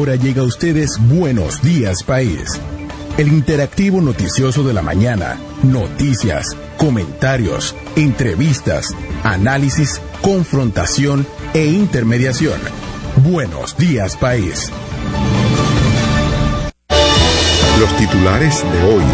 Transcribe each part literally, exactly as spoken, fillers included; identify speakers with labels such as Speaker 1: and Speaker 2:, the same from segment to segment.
Speaker 1: Ahora llega a ustedes Buenos Días País, el interactivo noticioso de la mañana. Noticias, comentarios, entrevistas, análisis, confrontación e intermediación. Buenos Días País. Los titulares de hoy.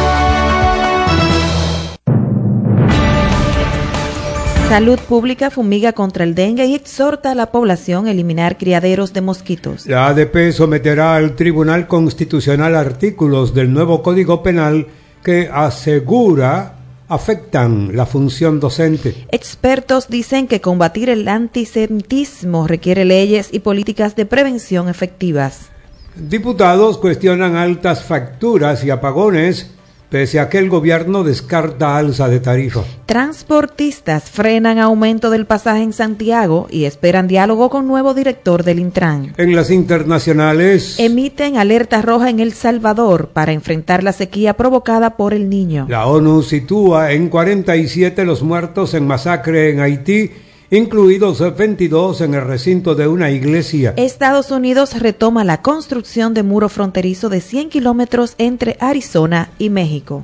Speaker 2: Salud Pública fumiga contra el dengue y exhorta a la población a eliminar criaderos de mosquitos.
Speaker 3: La A D P someterá al Tribunal Constitucional artículos del nuevo Código Penal que asegura afectan la función docente.
Speaker 2: Expertos dicen que combatir el antisemitismo requiere leyes y políticas de prevención efectivas.
Speaker 3: Diputados cuestionan altas facturas y apagones pese a que el gobierno descarta alza de tarifa.
Speaker 2: Transportistas frenan aumento del pasaje en Santiago y esperan diálogo con nuevo director del Intran.
Speaker 3: En las internacionales,
Speaker 2: emiten alerta roja en El Salvador para enfrentar la sequía provocada por el Niño.
Speaker 3: La ONU sitúa en cuarenta y siete los muertos en masacre en Haití, incluidos veintidós en el recinto de una iglesia.
Speaker 2: Estados Unidos retoma la construcción de muro fronterizo de cien kilómetros entre Arizona y México.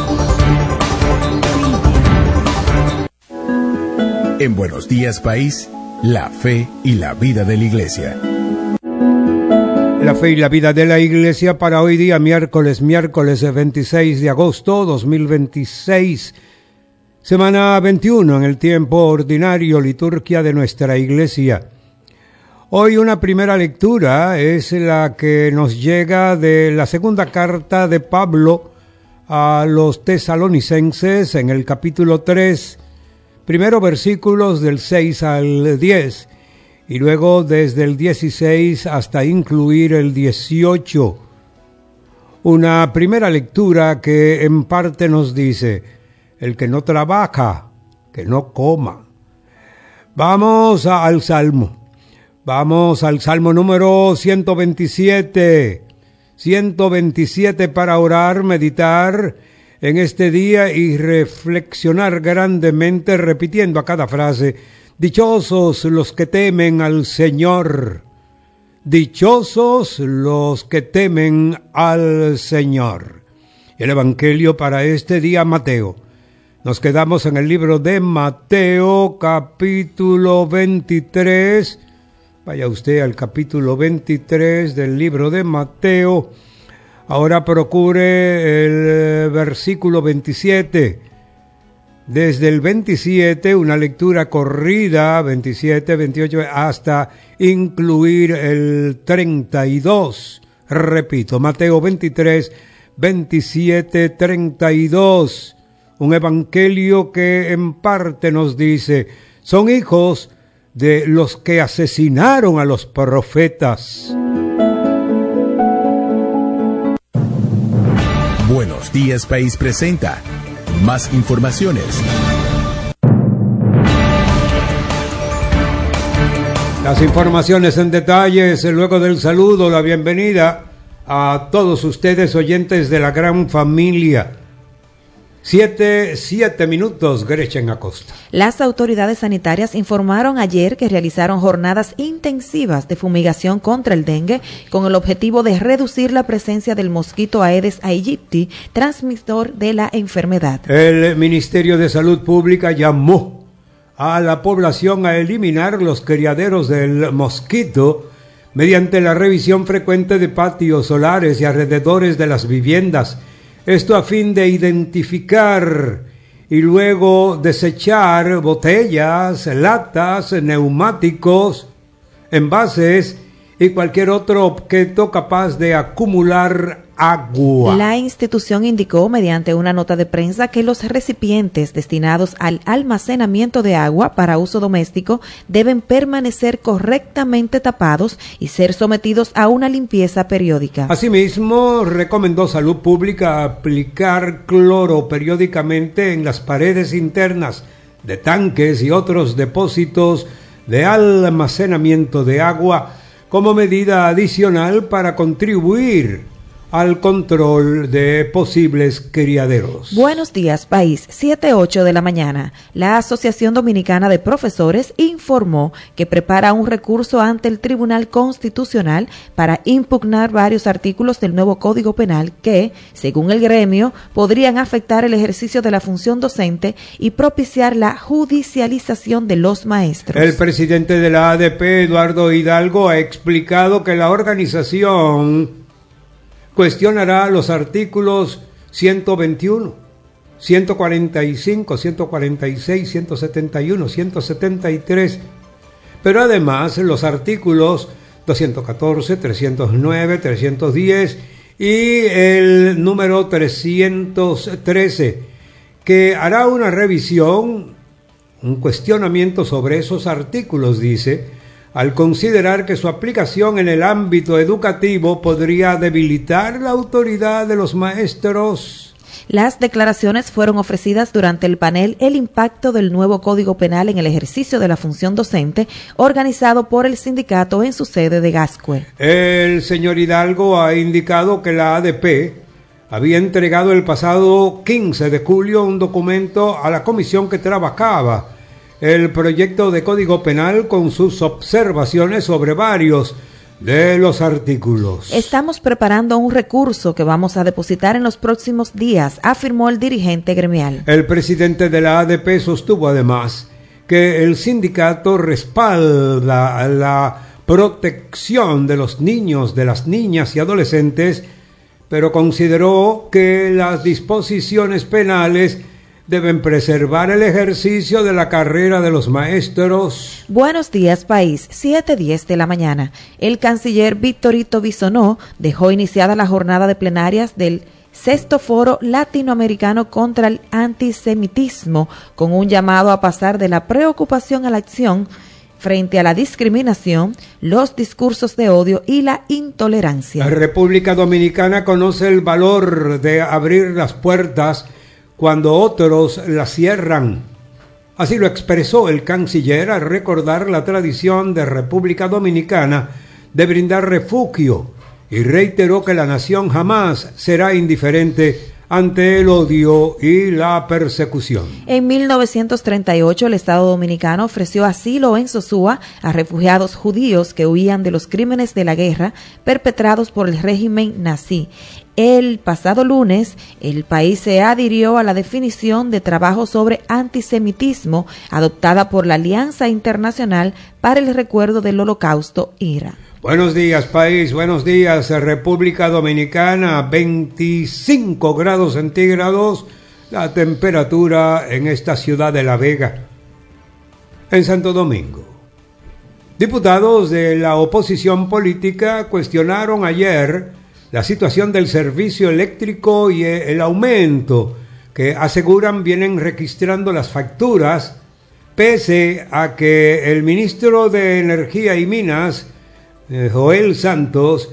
Speaker 1: En Buenos Días País, la fe y la vida de la iglesia.
Speaker 3: La fe y la vida de la iglesia para hoy día, miércoles, miércoles veintiséis de agosto dos mil veintiséis. Semana veintiuno en el tiempo ordinario, liturgia de nuestra iglesia. Hoy una primera lectura es la que nos llega de la segunda carta de Pablo a los tesalonicenses en el capítulo tres, primero versículos del seis al diez y luego desde el dieciséis hasta incluir el dieciocho. Una primera lectura que en parte nos dice: el que no trabaja, que no coma. Vamos a, al Salmo. Vamos al Salmo número ciento veintisiete. ciento veintisiete para orar, meditar en este día y reflexionar grandemente, repitiendo a cada frase: dichosos los que temen al Señor. Dichosos los que temen al Señor. El Evangelio para este día, Mateo. Nos quedamos en el libro de Mateo, capítulo veintitrés. Vaya usted al capítulo veintitrés del libro de Mateo. Ahora procure el versículo veintisiete. Desde el veintisiete, una lectura corrida, veintisiete, veintiocho, hasta incluir el treinta y dos. Repito, Mateo veintitrés, veintisiete, treinta y dos. Un evangelio que en parte nos dice: son hijos de los que asesinaron a los profetas.
Speaker 1: Buenos Días País presenta más informaciones.
Speaker 3: Las informaciones en detalles, luego del saludo, la bienvenida a todos ustedes oyentes de la gran familia. Siete, siete minutos, Gretchen Acosta.
Speaker 2: Las autoridades sanitarias informaron ayer que realizaron jornadas intensivas de fumigación contra el dengue con el objetivo de reducir la presencia del mosquito Aedes aegypti, transmisor de la enfermedad.
Speaker 3: El Ministerio de Salud Pública llamó a la población a eliminar los criaderos del mosquito mediante la revisión frecuente de patios solares y alrededores de las viviendas. Esto a fin de identificar y luego desechar botellas, latas, neumáticos, envases y cualquier otro objeto capaz de acumular agua.
Speaker 2: La institución indicó mediante una nota de prensa que los recipientes destinados al almacenamiento de agua para uso doméstico deben permanecer correctamente tapados y ser sometidos a una limpieza periódica.
Speaker 3: Asimismo, recomendó Salud Pública aplicar cloro periódicamente en las paredes internas de tanques y otros depósitos de almacenamiento de agua como medida adicional para contribuir al control de posibles criaderos.
Speaker 2: Buenos días, país. siete ocho de la mañana. La Asociación Dominicana de Profesores informó que prepara un recurso ante el Tribunal Constitucional para impugnar varios artículos del nuevo Código Penal que, según el gremio, podrían afectar el ejercicio de la función docente y propiciar la judicialización de los maestros.
Speaker 3: El presidente de la A D P, Eduardo Hidalgo, ha explicado que la organización cuestionará los artículos ciento veintiuno, ciento cuarenta y cinco, ciento cuarenta y seis, ciento setenta y uno, ciento setenta y tres, pero además los artículos doscientos catorce, trescientos nueve, trescientos diez y el número trescientos trece, que hará una revisión, un cuestionamiento sobre esos artículos, dice, al considerar que su aplicación en el ámbito educativo podría debilitar la autoridad de los maestros.
Speaker 2: Las declaraciones fueron ofrecidas durante el panel El impacto del nuevo Código Penal en el ejercicio de la función docente, organizado por el sindicato en su sede de Gascue.
Speaker 3: El señor Hidalgo ha indicado que la A D P había entregado el pasado quince de julio un documento a la comisión que trabajaba el proyecto de Código Penal con sus observaciones sobre varios de los artículos.
Speaker 2: Estamos preparando un recurso que vamos a depositar en los próximos días, afirmó el dirigente gremial.
Speaker 3: El presidente de la A D P sostuvo además que el sindicato respalda la protección de los niños, de las niñas y adolescentes, pero consideró que las disposiciones penales deben preservar el ejercicio de la carrera de los maestros.
Speaker 2: Buenos días, país. siete diez de la mañana. El canciller Victorito Bisonó dejó iniciada la jornada de plenarias del sexto Foro Latinoamericano contra el Antisemitismo, con un llamado a pasar de la preocupación a la acción frente a la discriminación, los discursos de odio y la intolerancia.
Speaker 3: La República Dominicana conoce el valor de abrir las puertas cuando otros la cierran. Así lo expresó el canciller al recordar la tradición de República Dominicana de brindar refugio y reiteró que la nación jamás será indiferente ante el odio y la persecución.
Speaker 2: En mil novecientos treinta y ocho el Estado Dominicano ofreció asilo en Sosúa a refugiados judíos que huían de los crímenes de la guerra perpetrados por el régimen nazi. El pasado lunes, el país se adhirió a la definición de trabajo sobre antisemitismo adoptada por la Alianza Internacional para el Recuerdo del Holocausto, I R A.
Speaker 3: Buenos días, país. Buenos días, República Dominicana. veinticinco grados centígrados la temperatura en esta ciudad de La Vega. En Santo Domingo, diputados de la oposición política cuestionaron ayer la situación del servicio eléctrico y el aumento que aseguran vienen registrando las facturas, pese a que el ministro de Energía y Minas, Joel Santos,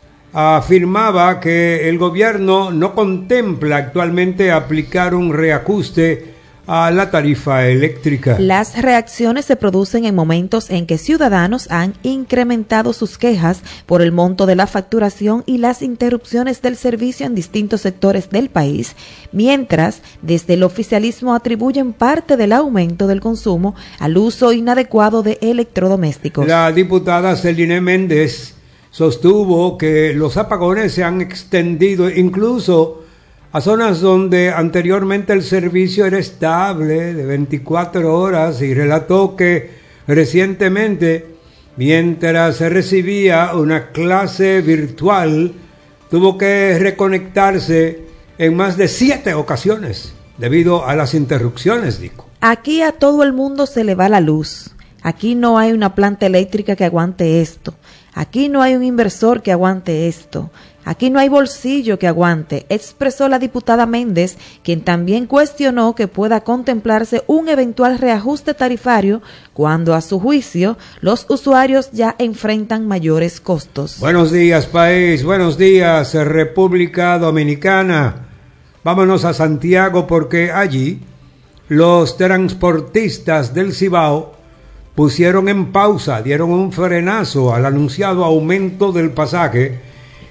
Speaker 3: afirmaba que el gobierno no contempla actualmente aplicar un reajuste a la tarifa eléctrica.
Speaker 2: Las reacciones se producen en momentos en que ciudadanos han incrementado sus quejas por el monto de la facturación y las interrupciones del servicio en distintos sectores del país, mientras desde el oficialismo atribuyen parte del aumento del consumo al uso inadecuado de electrodomésticos.
Speaker 3: La diputada Celine Méndez sostuvo que los apagones se han extendido incluso a zonas donde anteriormente el servicio era estable de veinticuatro horas y relató que recientemente, mientras se recibía una clase virtual, tuvo que reconectarse en más de siete ocasiones debido a las interrupciones, dijo.
Speaker 2: Aquí a todo el mundo se le va la luz. Aquí no hay una planta eléctrica que aguante esto. Aquí no hay un inversor que aguante esto. Aquí no hay bolsillo que aguante, expresó la diputada Méndez, quien también cuestionó que pueda contemplarse un eventual reajuste tarifario cuando, a su juicio, los usuarios ya enfrentan mayores costos.
Speaker 3: Buenos días, país. Buenos días, República Dominicana. Vámonos a Santiago porque allí los transportistas del Cibao pusieron en pausa, dieron un frenazo al anunciado aumento del pasaje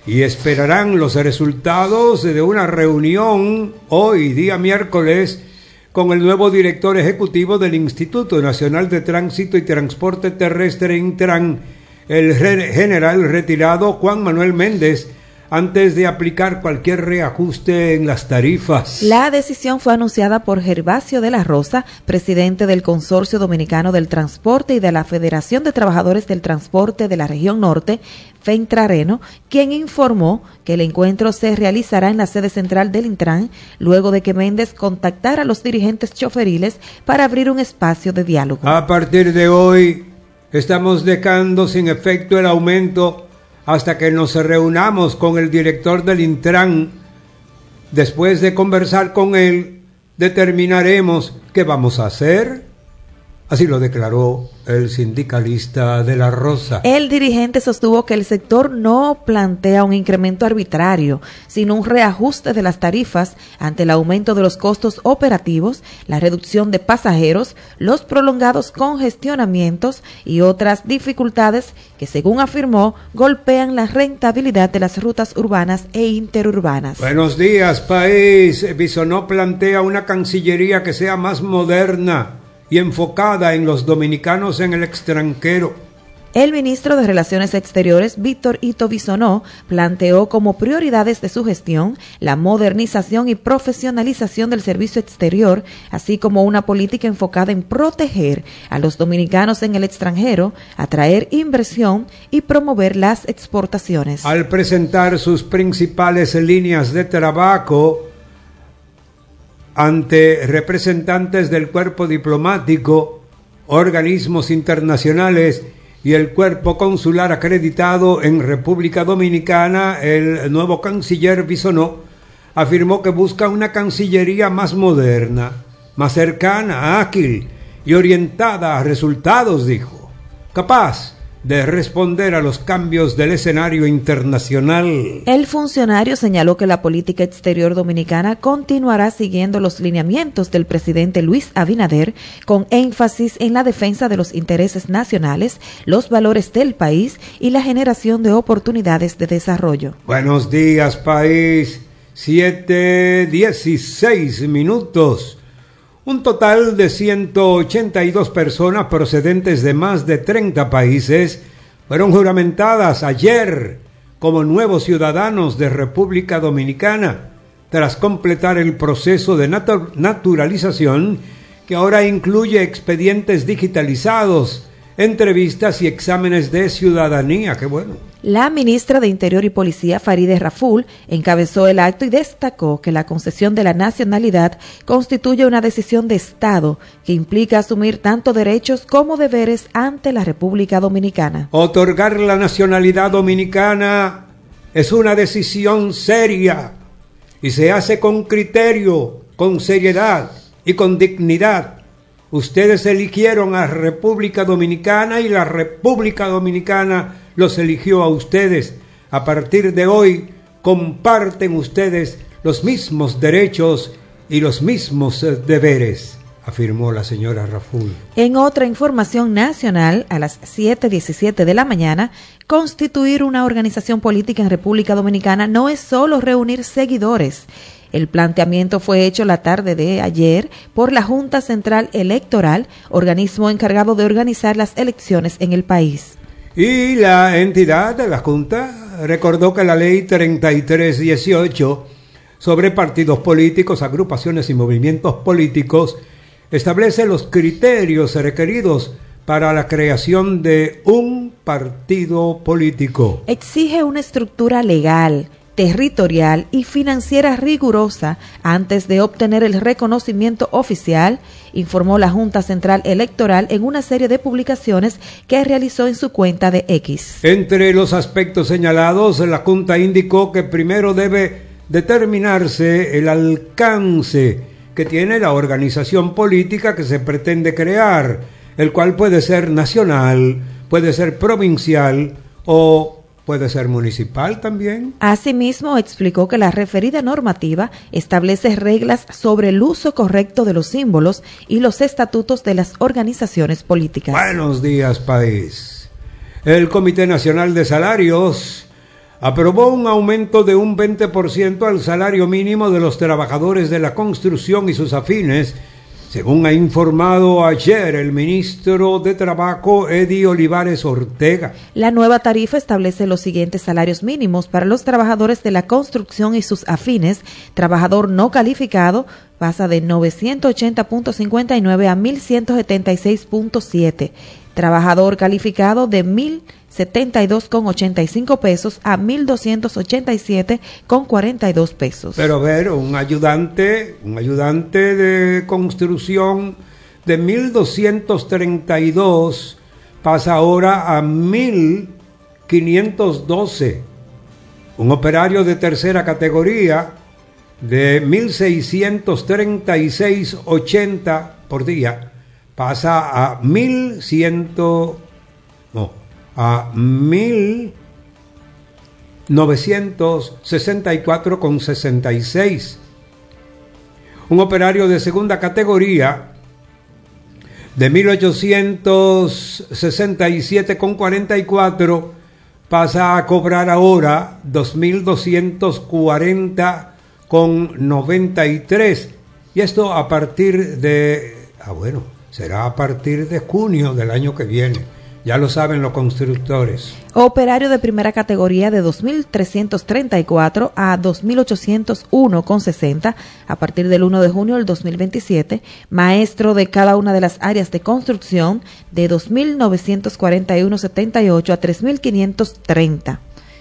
Speaker 3: y esperarán los resultados de una reunión hoy, día miércoles, con el nuevo director ejecutivo del Instituto Nacional de Tránsito y Transporte Terrestre, Intran, el general retirado Juan Manuel Méndez, antes de aplicar cualquier reajuste en las tarifas.
Speaker 2: La decisión fue anunciada por Gervasio de la Rosa, presidente del Consorcio Dominicano del Transporte y de la Federación de Trabajadores del Transporte de la Región Norte, FENTRARENO, quien informó que el encuentro se realizará en la sede central del Intran, luego de que Méndez contactara a los dirigentes choferiles para abrir un espacio de diálogo.
Speaker 3: A partir de hoy, estamos dejando sin efecto el aumento hasta que nos reunamos con el director del Intran. Después de conversar con él, determinaremos qué vamos a hacer. Así lo declaró el sindicalista de la Rosa.
Speaker 2: El dirigente sostuvo que el sector no plantea un incremento arbitrario, sino un reajuste de las tarifas ante el aumento de los costos operativos, la reducción de pasajeros, los prolongados congestionamientos y otras dificultades que, según afirmó, golpean la rentabilidad de las rutas urbanas e interurbanas.
Speaker 3: Buenos días, país. Bisonó plantea una Cancillería que sea más moderna y enfocada en los dominicanos en el extranjero.
Speaker 2: El ministro de Relaciones Exteriores, Víctor Ito Bisonó, planteó como prioridades de su gestión la modernización y profesionalización del servicio exterior, así como una política enfocada en proteger a los dominicanos en el extranjero, atraer inversión y promover las exportaciones.
Speaker 3: Al presentar sus principales líneas de trabajo ante representantes del cuerpo diplomático, organismos internacionales y el cuerpo consular acreditado en República Dominicana, el nuevo canciller Bisonó afirmó que busca una Cancillería más moderna, más cercana, ágil y orientada a resultados, dijo, capaz de responder a los cambios del escenario internacional.
Speaker 2: El funcionario señaló que la política exterior dominicana continuará siguiendo los lineamientos del presidente Luis Abinader, con énfasis en la defensa de los intereses nacionales, los valores del país y la generación de oportunidades de desarrollo.
Speaker 3: Buenos días, país. siete dieciséis minutos. Un total de ciento ochenta y dos personas procedentes de más de treinta países fueron juramentadas ayer como nuevos ciudadanos de República Dominicana, tras completar el proceso de natu- naturalización que ahora incluye expedientes digitalizados, entrevistas y exámenes de ciudadanía. ¡Qué bueno!
Speaker 2: La ministra de Interior y Policía, Farideh Raful, encabezó el acto y destacó que la concesión de la nacionalidad constituye una decisión de Estado que implica asumir tanto derechos como deberes ante la República Dominicana.
Speaker 3: Otorgar la nacionalidad dominicana es una decisión seria y se hace con criterio, con seriedad y con dignidad. Ustedes eligieron a República Dominicana y la República Dominicana los eligió a ustedes. A partir de hoy comparten ustedes los mismos derechos y los mismos deberes, afirmó la señora Raful.
Speaker 2: En otra información nacional, a las siete diecisiete de la mañana, constituir una organización política en República Dominicana no es solo reunir seguidores. El planteamiento fue hecho la tarde de ayer por la Junta Central Electoral, organismo encargado de organizar las elecciones en el país.
Speaker 3: Y la entidad de la Junta recordó que la ley treinta y tres dieciocho sobre partidos políticos, agrupaciones y movimientos políticos establece los criterios requeridos para la creación de un partido político.
Speaker 2: Exige una estructura legal, territorial y financiera rigurosa antes de obtener el reconocimiento oficial, informó la Junta Central Electoral en una serie de publicaciones que realizó en su cuenta de X.
Speaker 3: Entre los aspectos señalados, la Junta indicó que primero debe determinarse el alcance que tiene la organización política que se pretende crear, el cual puede ser nacional, puede ser provincial o puede ser municipal también.
Speaker 2: Asimismo, explicó que la referida normativa establece reglas sobre el uso correcto de los símbolos y los estatutos de las organizaciones políticas.
Speaker 3: Buenos días, país. El Comité Nacional de Salarios aprobó un aumento de un veinte por ciento al salario mínimo de los trabajadores de la construcción y sus afines, según ha informado ayer el ministro de Trabajo, Eddie Olivares Ortega.
Speaker 2: La nueva tarifa establece los siguientes salarios mínimos para los trabajadores de la construcción y sus afines. Trabajador no calificado pasa de novecientos ochenta punto cincuenta y nueve a mil ciento setenta y seis punto siete. Trabajador calificado de mil setenta y dos con ochenta y cinco pesos a mil doscientos ochenta y siete con cuarenta y dos pesos.
Speaker 3: Pero a ver, un ayudante, un ayudante de construcción de mil doscientos treinta y dos pasa ahora a mil quinientos doce. Un operario de tercera categoría de mil seiscientos treinta y seis punto ochenta por día pasa a mil cien, no, a mil novecientos sesenta y cuatro con sesenta y seis. Un operario de segunda categoría de mil ochocientos sesenta y siete con cuarenta y cuatro pasa a cobrar ahora dos mil doscientos cuarenta con noventa y tres, y esto a partir de, ah bueno, será a partir de junio del año que viene. Ya lo saben los constructores.
Speaker 2: Operario de primera categoría de dos mil trescientos treinta y cuatro a dos mil ochocientos uno con sesenta a partir del uno de junio del dos mil veintisiete. Maestro de cada una de las áreas de construcción de dos mil novecientos cuarenta y uno con setenta y ocho a tres mil quinientos treinta.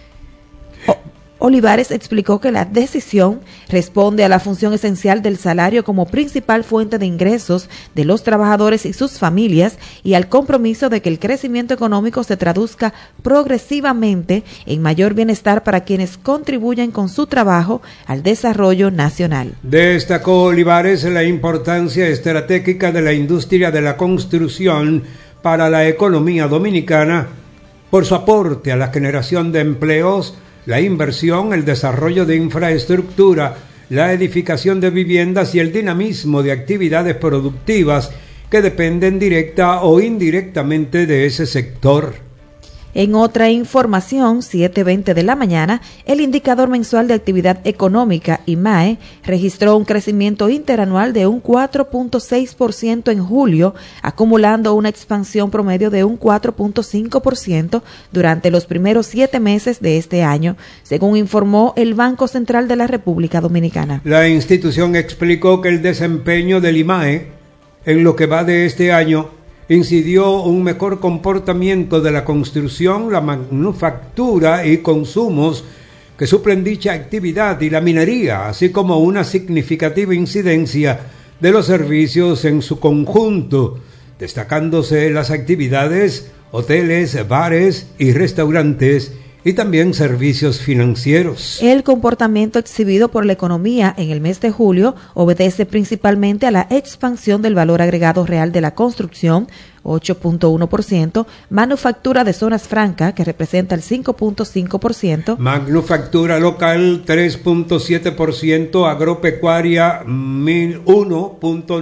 Speaker 2: Olivares explicó que la decisión responde a la función esencial del salario como principal fuente de ingresos de los trabajadores y sus familias y al compromiso de que el crecimiento económico se traduzca progresivamente en mayor bienestar para quienes contribuyen con su trabajo al desarrollo nacional.
Speaker 3: Destacó Olivares la importancia estratégica de la industria de la construcción para la economía dominicana por su aporte a la generación de empleos, la inversión, el desarrollo de infraestructura, la edificación de viviendas y el dinamismo de actividades productivas que dependen directa o indirectamente de ese sector.
Speaker 2: En otra información, siete veinte de la mañana, el indicador mensual de actividad económica, I M A E, registró un crecimiento interanual de un cuatro punto seis por ciento en julio, acumulando una expansión promedio de un cuatro punto cinco por ciento durante los primeros siete meses de este año, según informó el Banco Central de la República Dominicana.
Speaker 3: La institución explicó que el desempeño del I M A E en lo que va de este año incidió un mejor comportamiento de la construcción, la manufactura y consumos que suplen dicha actividad y la minería, así como una significativa incidencia de los servicios en su conjunto, destacándose las actividades, hoteles, bares y restaurantes, y también servicios financieros.
Speaker 2: El comportamiento exhibido por la economía en el mes de julio obedece principalmente a la expansión del valor agregado real de la construcción, ocho punto uno por ciento, manufactura de zonas francas, que representa el cinco punto cinco por ciento,
Speaker 3: manufactura local tres punto siete por ciento, agropecuaria uno punto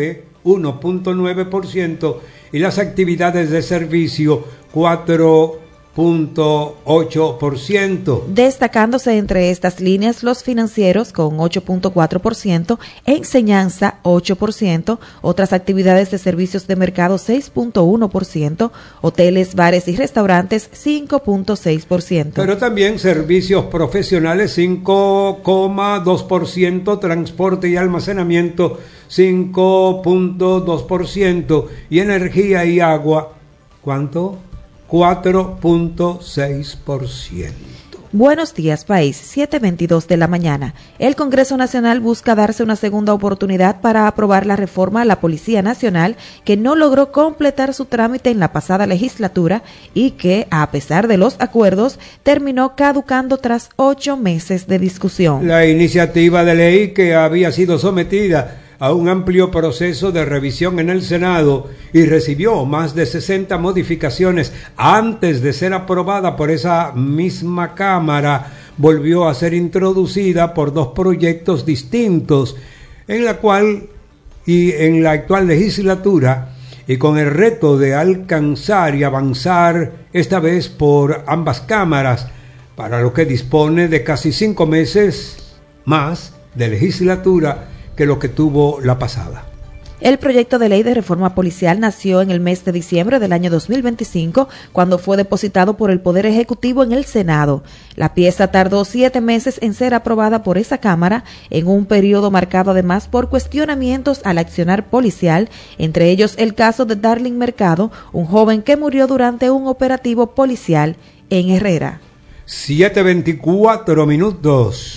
Speaker 3: nueve por ciento y las actividades de servicio cuatro punto ocho por ciento.
Speaker 2: Destacándose entre estas líneas los financieros con ocho punto cuatro por ciento, enseñanza ocho por ciento, otras actividades de servicios de mercado seis punto uno por ciento, hoteles, bares y restaurantes cinco punto seis por ciento.
Speaker 3: Pero también servicios profesionales cinco coma dos por ciento, transporte y almacenamiento cinco punto dos por ciento y energía y agua, ¿cuánto? cuatro punto seis por ciento.
Speaker 2: Buenos días, país. siete veintidós de la mañana. El Congreso Nacional busca darse una segunda oportunidad para aprobar la reforma a la Policía Nacional que no logró completar su trámite en la pasada legislatura y que, a pesar de los acuerdos, terminó caducando tras ocho meses de discusión.
Speaker 3: La iniciativa de ley que había sido sometida a un amplio proceso de revisión en el Senado y recibió más de sesenta modificaciones antes de ser aprobada por esa misma Cámara, volvió a ser introducida por dos proyectos distintos, en la cual y en la actual legislatura, y con el reto de alcanzar y avanzar esta vez por ambas cámaras, para lo que dispone de casi cinco meses más de legislatura que lo que tuvo la pasada.
Speaker 2: El proyecto de ley de reforma policial nació en el mes de diciembre del año dos mil veinticinco, cuando fue depositado por el Poder Ejecutivo en el Senado. La pieza tardó siete meses en ser aprobada por esa Cámara, en un periodo marcado además por cuestionamientos al accionar policial, entre ellos el caso de Darling Mercado, un joven que murió durante un operativo policial en Herrera.
Speaker 3: siete veinticuatro minutos.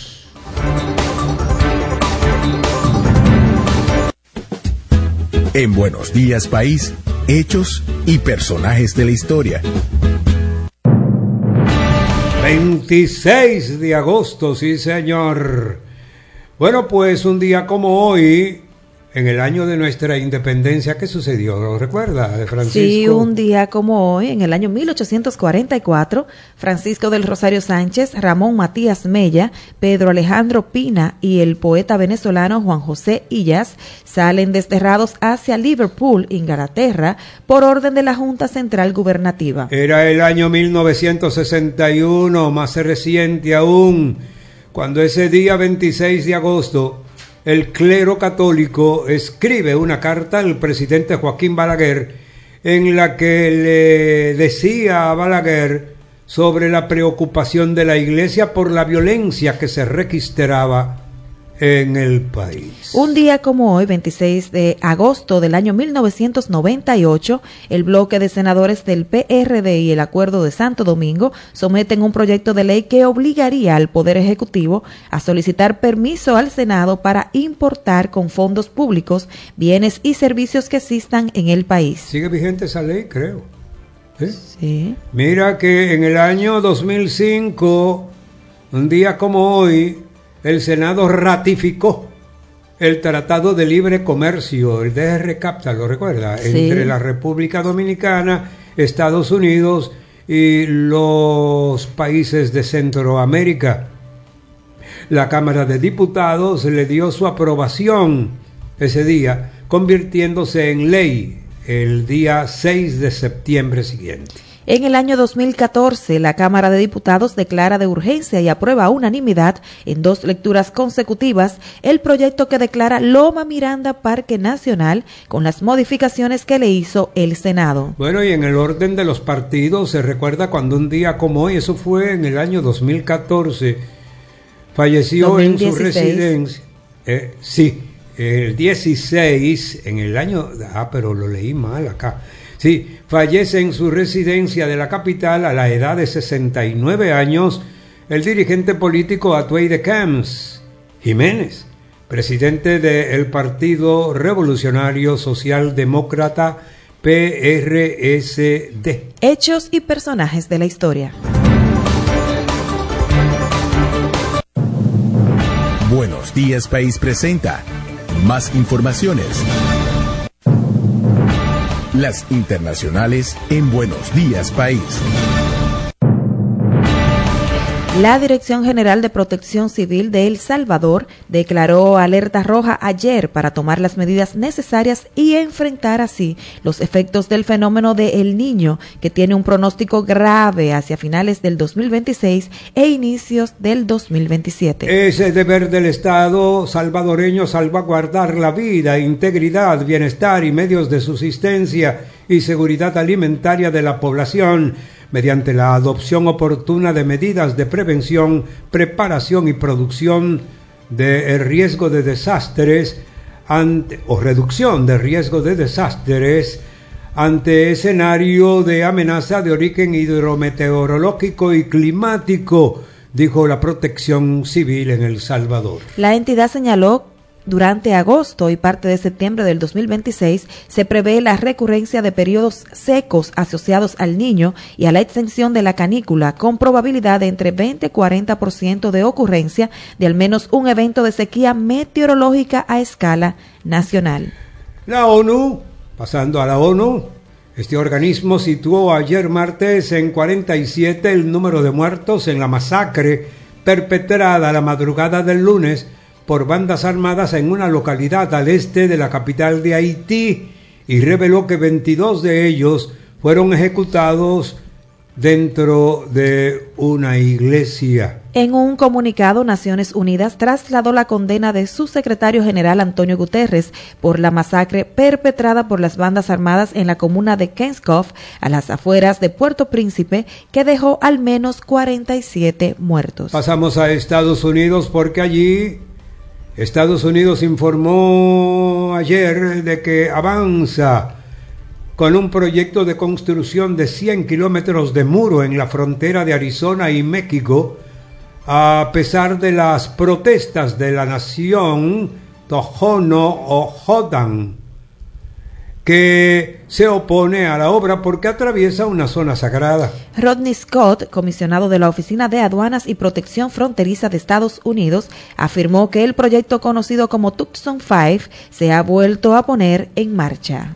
Speaker 1: En Buenos Días País, hechos y personajes de la historia.
Speaker 3: veintiséis de agosto, sí señor. Bueno, pues un día como hoy, en el año de nuestra independencia, ¿qué sucedió? ¿Lo recuerda, Francisco?
Speaker 2: Sí, un día como hoy, en el año mil ochocientos cuarenta y cuatro, Francisco del Rosario Sánchez, Ramón Matías Mella, Pedro Alejandro Pina y el poeta venezolano Juan José Illas salen desterrados hacia Liverpool, Inglaterra, por orden de la Junta Central Gubernativa.
Speaker 3: Era el año mil novecientos sesenta y uno, más reciente aún, cuando ese día veintiséis de agosto, el clero católico escribe una carta al presidente Joaquín Balaguer en la que le decía a Balaguer sobre la preocupación de la Iglesia por la violencia que se registraba en el país.
Speaker 2: Un día como hoy, veintiséis de agosto del año mil novecientos noventa y ocho, el bloque de senadores del P R D y el Acuerdo de Santo Domingo someten un proyecto de ley que obligaría al Poder Ejecutivo a solicitar permiso al Senado para importar con fondos públicos bienes y servicios que existan en el país.
Speaker 3: ¿Sigue vigente esa ley, creo? ¿Eh?
Speaker 2: Sí.
Speaker 3: Mira que en el año dos mil cinco, un día como hoy, el Senado ratificó el Tratado de Libre Comercio, el D R CAFTA, ¿lo recuerda?
Speaker 2: Sí.
Speaker 3: Entre la República Dominicana, Estados Unidos y los países de Centroamérica. La Cámara de Diputados le dio su aprobación ese día, convirtiéndose en ley el día seis de septiembre siguiente.
Speaker 2: En el año dos mil catorce, la Cámara de Diputados declara de urgencia y aprueba a unanimidad en dos lecturas consecutivas el proyecto que declara Loma Miranda Parque Nacional con las modificaciones que le hizo el Senado.
Speaker 3: Bueno, y en el orden de los partidos, se recuerda cuando un día como hoy, eso fue en el año dos mil catorce, falleció
Speaker 2: dos mil dieciséis.
Speaker 3: En su residencia. Eh, sí, el dieciséis, en el año... Ah, pero lo leí mal acá. Sí, fallece en su residencia de la capital a la edad de sesenta y nueve años el dirigente político Atuey de Camps Jiménez, presidente del Partido Revolucionario Socialdemócrata P R S D.
Speaker 2: Hechos y personajes de la historia.
Speaker 1: Buenos Días País presenta más informaciones. Las internacionales en Buenos Días País.
Speaker 2: La Dirección General de Protección Civil de El Salvador declaró alerta roja ayer para tomar las medidas necesarias y enfrentar así los efectos del fenómeno de El Niño, que tiene un pronóstico grave hacia finales del dos mil veintiséis e inicios del dos mil veintisiete.
Speaker 3: Es el deber del Estado salvadoreño salvaguardar la vida, integridad, bienestar y medios de subsistencia y seguridad alimentaria de la población, mediante la adopción oportuna de medidas de prevención, preparación y producción de riesgo de desastres ante, o reducción de riesgo de desastres ante escenario de amenaza de origen hidrometeorológico y climático, dijo la Protección Civil en El Salvador.
Speaker 2: La entidad señaló durante agosto y parte de septiembre del dos mil veintiséis se prevé la recurrencia de periodos secos asociados al Niño y a la extensión de la canícula, con probabilidad de entre veinte y cuarenta por ciento de ocurrencia de al menos un evento de sequía meteorológica a escala nacional.
Speaker 3: La ONU, pasando a la ONU, este organismo situó ayer martes en cuarenta y siete el número de muertos en la masacre perpetrada la madrugada del lunes por bandas armadas en una localidad al este de la capital de Haití, y reveló que veintidós de ellos fueron ejecutados dentro de una iglesia.
Speaker 2: En un comunicado, Naciones Unidas trasladó la condena de su secretario general Antonio Guterres por la masacre perpetrada por las bandas armadas en la comuna de Kenskov, a las afueras de Puerto Príncipe, que dejó al menos cuarenta y siete muertos.
Speaker 3: Pasamos a Estados Unidos porque allí Estados Unidos informó ayer de que avanza con un proyecto de construcción de cien kilómetros de muro en la frontera de Arizona y México, a pesar de las protestas de la nación Tohono O'odham, que se opone a la obra porque atraviesa una zona sagrada.
Speaker 2: Rodney Scott, comisionado de la Oficina de Aduanas y Protección Fronteriza de Estados Unidos, afirmó que el proyecto conocido como Tucson cinco se ha vuelto a poner en marcha.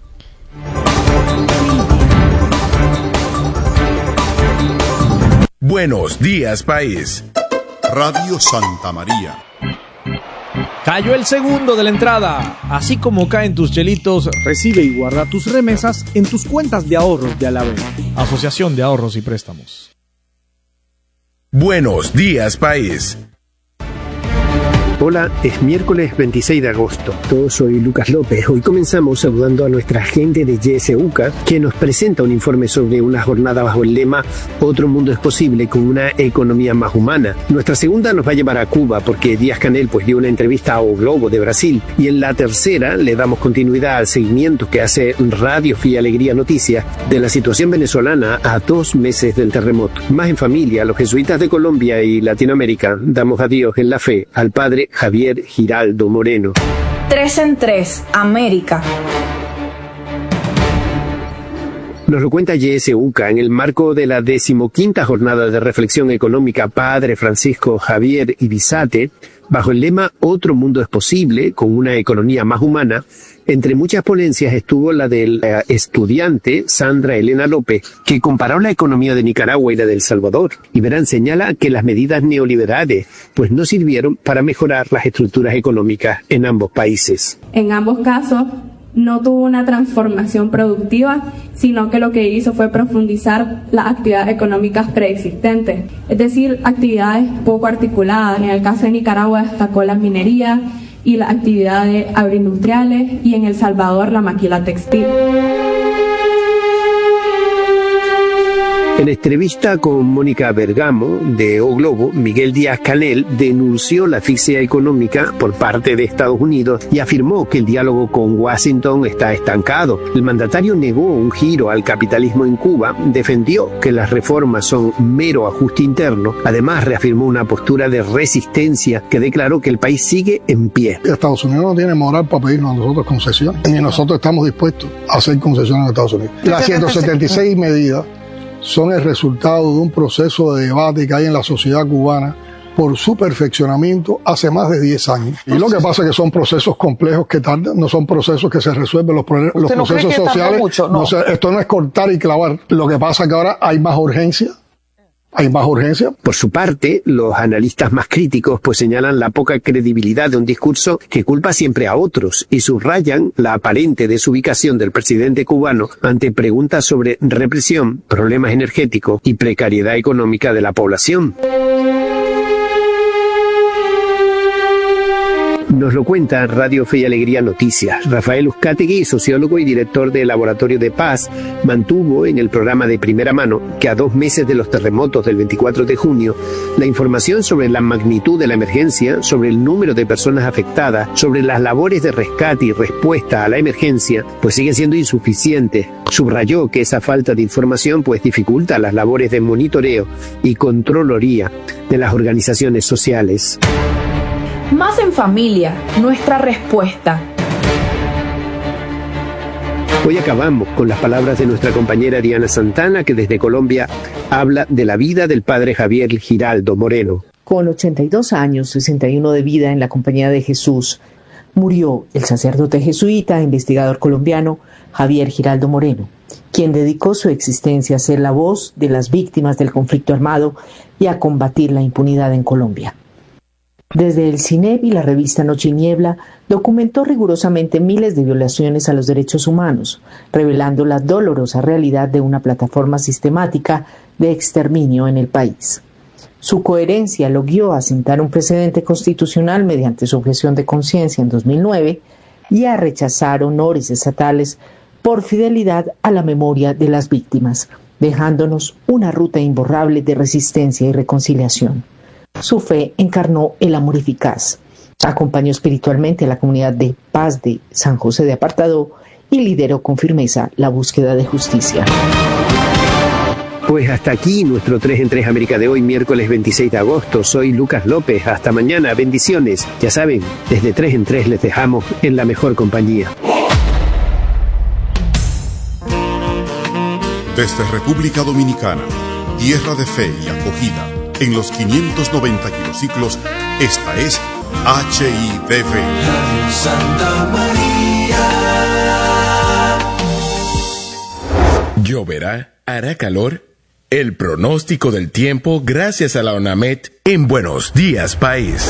Speaker 1: Buenos días, país.
Speaker 4: Radio Santa María.
Speaker 5: Cayó el segundo de la entrada. Así como caen tus chelitos,
Speaker 6: recibe y guarda tus remesas en tus cuentas de ahorros de Alavés.
Speaker 5: Asociación de Ahorros y Préstamos.
Speaker 1: Buenos días, país.
Speaker 7: Hola, es miércoles veintiséis de agosto. Yo soy Lucas López. Hoy comenzamos saludando a nuestra gente de Y S U C A, que nos presenta un informe sobre una jornada bajo el lema Otro mundo es posible con una economía más humana. Nuestra segunda nos va a llevar a Cuba porque Díaz-Canel pues dio una entrevista a O Globo de Brasil. Y en la tercera le damos continuidad al seguimiento que hace Radio Fe y Alegría Noticias de la situación venezolana a dos meses del terremoto. Más en familia, los jesuitas de Colombia y Latinoamérica damos adiós en la fe al padre Javier Giraldo Moreno.
Speaker 8: Tres en tres, América.
Speaker 7: Nos lo cuenta Y S U C A en el marco de la decimoquinta jornada de reflexión económica Padre Francisco Javier Ibizate, bajo el lema Otro mundo es posible, con una economía más humana. Entre muchas ponencias estuvo la del eh, estudiante Sandra Elena López, que comparó la economía de Nicaragua y la de El Salvador. Y Verán señala que las medidas neoliberales pues no sirvieron para mejorar las estructuras económicas en ambos países.
Speaker 9: En ambos casos no tuvo una transformación productiva, sino que lo que hizo fue profundizar las actividades económicas preexistentes, es decir, actividades poco articuladas. En el caso de Nicaragua destacó la minería y las actividades agroindustriales, y en El Salvador la maquila textil.
Speaker 7: En entrevista con Mónica Bergamo, de O Globo, Miguel Díaz-Canel denunció la asfixia económica por parte de Estados Unidos y afirmó que el diálogo con Washington está estancado. El mandatario negó un giro al capitalismo en Cuba, defendió que las reformas son mero ajuste interno, además reafirmó una postura de resistencia que declaró que el país sigue en pie.
Speaker 10: Estados Unidos no tiene moral para pedirnos a nosotros concesiones, y nosotros estamos dispuestos a hacer concesiones a Estados Unidos. Las ciento setenta y seis medidas son el resultado de un proceso de debate que hay en la sociedad cubana por su perfeccionamiento hace más de diez años. Y lo que pasa es que son procesos complejos que tardan, no son procesos que se resuelven los, pro- los
Speaker 11: no
Speaker 10: procesos sociales. Mucho, no. No sé, esto no es cortar y clavar. Lo que pasa es que ahora hay más urgencia. ¿Hay más urgencia?
Speaker 7: Por su parte, los analistas más críticos pues señalan la poca credibilidad de un discurso que culpa siempre a otros y subrayan la aparente desubicación del presidente cubano ante preguntas sobre represión, problemas energéticos y precariedad económica de la población. Nos lo cuenta Radio Fe y Alegría Noticias. Rafael Uzcategui, sociólogo y director del Laboratorio de Paz, mantuvo en el programa de primera mano que a dos meses de los terremotos del veinticuatro de junio, la información sobre la magnitud de la emergencia, sobre el número de personas afectadas, sobre las labores de rescate y respuesta a la emergencia, pues sigue siendo insuficiente. Subrayó que esa falta de información pues dificulta las labores de monitoreo y controloría de las organizaciones sociales.
Speaker 8: Más en familia, nuestra respuesta.
Speaker 7: Hoy acabamos con las palabras de nuestra compañera Diana Santana, que desde Colombia habla de la vida del padre Javier Giraldo Moreno.
Speaker 12: Con ochenta y dos años, sesenta y uno de vida en la Compañía de Jesús, murió el sacerdote jesuita e investigador colombiano Javier Giraldo Moreno, quien dedicó su existencia a ser la voz de las víctimas del conflicto armado y a combatir la impunidad en Colombia. Desde el CINEP y la revista Noche y Niebla documentó rigurosamente miles de violaciones a los derechos humanos, revelando la dolorosa realidad de una plataforma sistemática de exterminio en el país. Su coherencia lo guió a sentar un precedente constitucional mediante su objeción de conciencia en dos mil nueve y a rechazar honores estatales por fidelidad a la memoria de las víctimas, dejándonos una ruta imborrable de resistencia y reconciliación. Su fe encarnó el amor eficaz, acompañó espiritualmente a la comunidad de paz de San José de Apartadó y lideró con firmeza la búsqueda de justicia.
Speaker 7: Pues hasta aquí nuestro tres en tres América de hoy, miércoles veintiséis de agosto. Soy Lucas López. Hasta mañana. Bendiciones. Ya saben, desde tres en tres les dejamos en la mejor compañía.
Speaker 4: Desde República Dominicana, tierra de fe y acogida, en los quinientos noventa kilociclos, esta es H I D V.
Speaker 11: Santa María.
Speaker 1: ¿Lloverá? ¿Hará calor? El pronóstico del tiempo gracias a la ONAMED en Buenos Días País.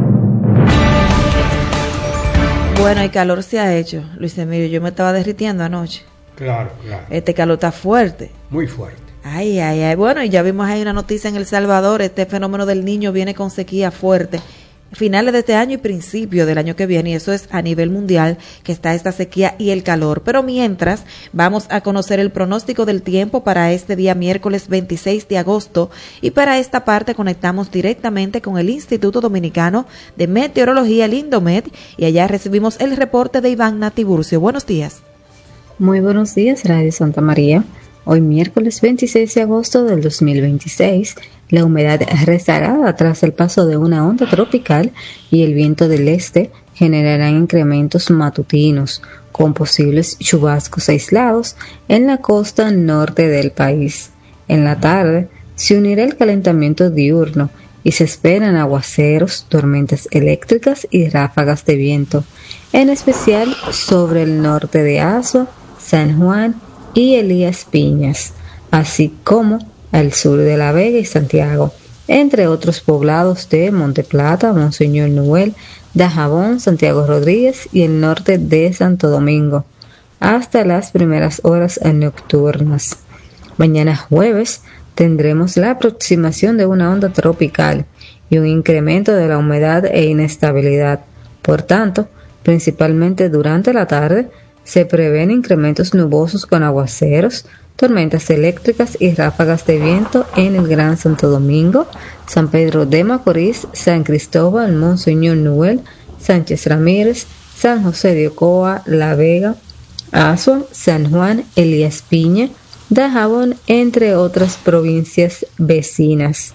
Speaker 2: Bueno, el calor se ha hecho, Luis Emilio. Yo me estaba derritiendo anoche.
Speaker 3: Claro, claro.
Speaker 2: Este calor está fuerte.
Speaker 3: Muy fuerte.
Speaker 2: Ay, ay, ay. Bueno, y ya vimos ahí una noticia en El Salvador. Este fenómeno del Niño viene con sequía fuerte. Finales de este año y principio del año que viene, y eso es a nivel mundial que está esta sequía y el calor. Pero mientras, vamos a conocer el pronóstico del tiempo para este día miércoles veintiséis de agosto, y para esta parte conectamos directamente con el Instituto Dominicano de Meteorología, el INDOMET, y allá recibimos el reporte de Iván Tiburcio. Buenos días.
Speaker 13: Muy buenos días, Radio Santa María. Hoy miércoles veintiséis de agosto del dos mil veintiséis, la humedad rezagada tras el paso de una onda tropical y el viento del este generarán incrementos matutinos con posibles chubascos aislados en la costa norte del país. En la tarde se unirá el calentamiento diurno y se esperan aguaceros, tormentas eléctricas y ráfagas de viento, en especial sobre el norte de Azua, San Juan y Elías Piñas, así como al sur de La Vega y Santiago, entre otros poblados de Monte Plata, Monseñor Noel, Dajabón, Santiago Rodríguez y el norte de Santo Domingo, hasta las primeras horas nocturnas. Mañana jueves tendremos la aproximación de una onda tropical y un incremento de la humedad e inestabilidad. Por tanto, principalmente durante la tarde, se prevén incrementos nubosos con aguaceros, tormentas eléctricas y ráfagas de viento en el Gran Santo Domingo, San Pedro de Macorís, San Cristóbal, Monseñor Noel, Sánchez Ramírez, San José de Ocoa, La Vega, Azua, San Juan, Elías Piña, Dajabón, entre otras provincias vecinas.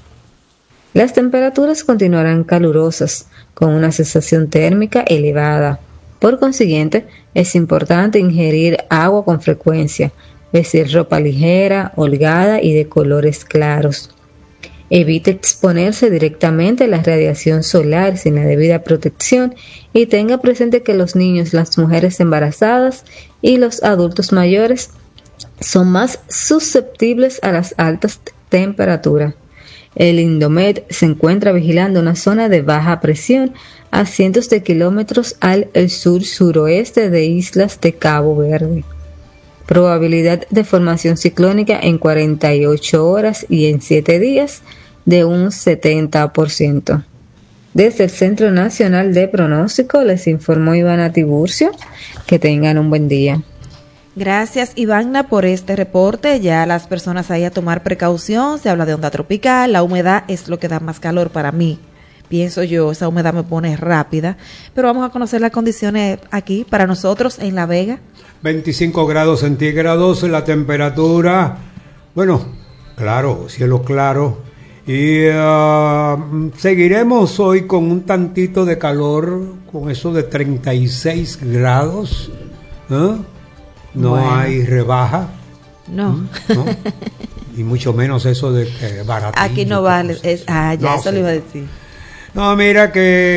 Speaker 13: Las temperaturas continuarán calurosas, con una sensación térmica elevada. Por consiguiente, es importante ingerir agua con frecuencia, vestir ropa ligera, holgada y de colores claros. Evite exponerse directamente a la radiación solar sin la debida protección y tenga presente que los niños, las mujeres embarazadas y los adultos mayores son más susceptibles a las altas temperaturas. El INDOMET se encuentra vigilando una zona de baja presión a cientos de kilómetros al sur-suroeste de islas de Cabo Verde. Probabilidad de formación ciclónica en cuarenta y ocho horas y en siete días de un setenta por ciento. Desde el Centro Nacional de Pronóstico les informó Ivana Tiburcio. Que tengan un buen día.
Speaker 2: Gracias, Ivana, por este reporte. Ya las personas ahí a tomar precaución. Se habla de onda tropical. La humedad es lo que da más calor para mí. Pienso yo, esa humedad me pone rápida. Pero vamos a conocer las condiciones aquí para nosotros en La Vega.
Speaker 3: veinticinco grados centígrados, la temperatura, bueno, claro, cielo claro. Y uh, seguiremos hoy con un tantito de calor, con eso de treinta y seis grados. ¿eh? No bueno. hay rebaja.
Speaker 2: No.
Speaker 3: ¿no? Y mucho menos eso de que baratillo.
Speaker 2: Aquí no vale. Es, ah, ya, no, eso sí. le iba a decir.
Speaker 3: No, mira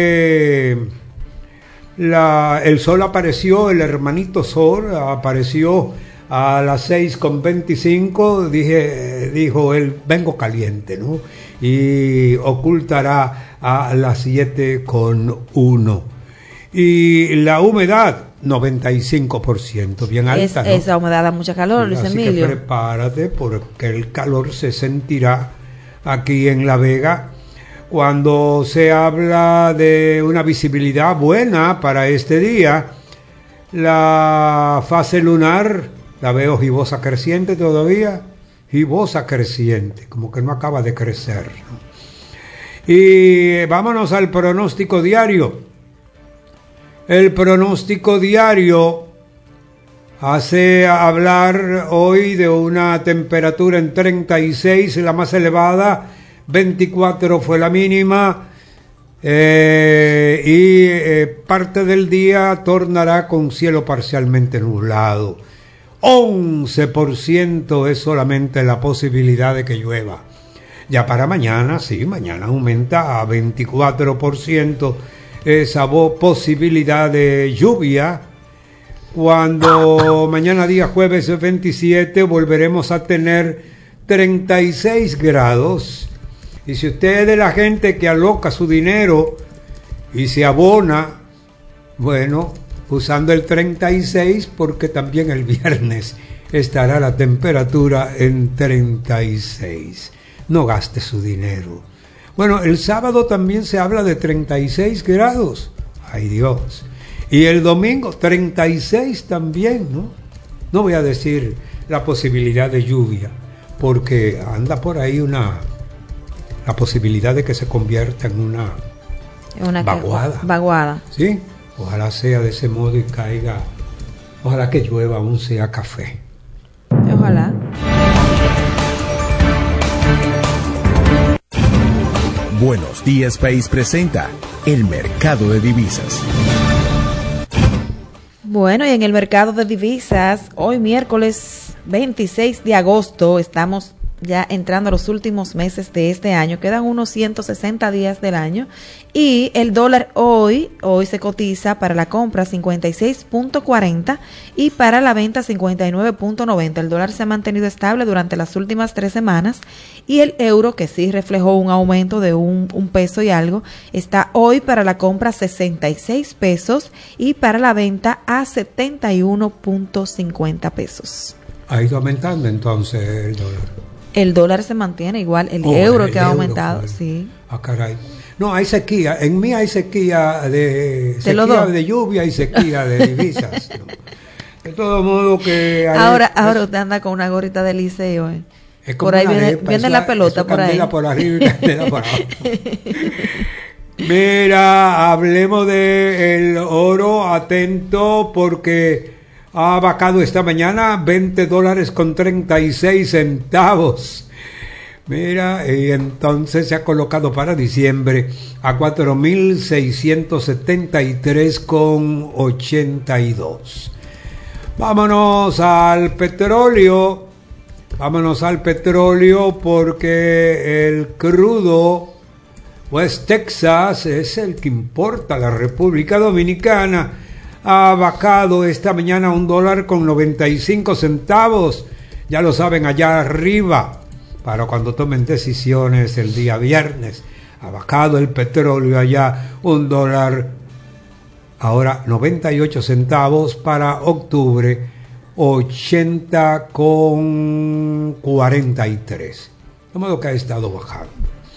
Speaker 3: que la, el sol apareció, el hermanito sol apareció a las seis con veinticinco, dije, dijo él, vengo caliente, ¿no? Y ocultará a las siete con uno. Y la humedad, noventa y cinco por ciento, bien alta,
Speaker 2: es,
Speaker 3: ¿no?
Speaker 2: Esa humedad da mucha calor, Luis
Speaker 3: Así
Speaker 2: Emilio.
Speaker 3: que prepárate porque el calor se sentirá aquí en La Vega cuando se habla de una visibilidad buena para este día. La fase lunar la veo gibosa creciente todavía, gibosa creciente, como que no acaba de crecer, ¿no? Y vámonos al pronóstico diario. El pronóstico diario hace hablar hoy de una temperatura en treinta y seis, la más elevada, veinticuatro fue la mínima, eh, y eh, parte del día tornará con cielo parcialmente nublado. once por ciento es solamente la posibilidad de que llueva. Ya para mañana, sí, mañana aumenta a veinticuatro por ciento esa posibilidad de lluvia. Cuando mañana día jueves veintisiete volveremos a tener treinta y seis grados. Y si usted es de la gente que aloca su dinero y se abona, bueno, usando el treinta y seis, porque también el viernes estará la temperatura en treinta y seis. No gaste su dinero. Bueno, el sábado también se habla de treinta y seis grados. ¡Ay, Dios! Y el domingo treinta y seis también, ¿no? No voy a decir la posibilidad de lluvia, porque anda por ahí una la posibilidad de que se convierta en una,
Speaker 2: una
Speaker 3: vaguada.
Speaker 2: Vaguada.
Speaker 3: Sí, ojalá sea de ese modo y caiga, ojalá que llueva, aún sea café.
Speaker 2: Ojalá.
Speaker 1: Buenos Días País presenta el mercado de divisas.
Speaker 2: Bueno, y en el mercado de divisas, hoy miércoles veintiséis de agosto, estamos ya entrando a los últimos meses de este año, quedan unos ciento sesenta días del año, y el dólar hoy, hoy se cotiza para la compra cincuenta y seis punto cuarenta y para la venta cincuenta y nueve punto noventa. El dólar se ha mantenido estable durante las últimas tres semanas, y el euro, que sí reflejó un aumento de un, un peso y algo, está hoy para la compra sesenta y seis pesos y para la venta a setenta y uno punto cincuenta pesos.
Speaker 3: Ha ido aumentando entonces el dólar.
Speaker 2: El dólar se mantiene igual, el
Speaker 3: oh,
Speaker 2: euro
Speaker 3: el
Speaker 2: que ha
Speaker 3: euro
Speaker 2: aumentado,
Speaker 3: fue.
Speaker 2: sí.
Speaker 3: Ah, caray. No, hay sequía. En mí hay sequía de
Speaker 2: sequía
Speaker 3: de lluvia y sequía de divisas, ¿no? De todo modo que... Hay,
Speaker 2: ahora
Speaker 3: es,
Speaker 2: ahora usted anda con una gorrita de liceo, ¿eh?
Speaker 3: Es como
Speaker 2: por ahí viene,
Speaker 3: arepa,
Speaker 2: viene
Speaker 3: eso,
Speaker 2: la pelota
Speaker 3: eso
Speaker 2: por ahí.
Speaker 3: por arriba y candela por abajo. Mira, hablemos de el oro, atento, porque ha bajado esta mañana veinte dólares con treinta y seis centavos. Mira, y entonces se ha colocado para diciembre a cuatro mil seiscientos setenta y tres con ochenta y dos. Vámonos al petróleo. Vámonos al petróleo porque el crudo West Texas es el que importa a la República Dominicana. Ha bajado esta mañana un dólar con noventa y cinco centavos. Ya lo saben allá arriba, para cuando tomen decisiones el día viernes. Ha bajado el petróleo allá un dólar, ahora noventa y ocho centavos para octubre, ochenta con cuarenta y tres. De modo que ha estado bajando.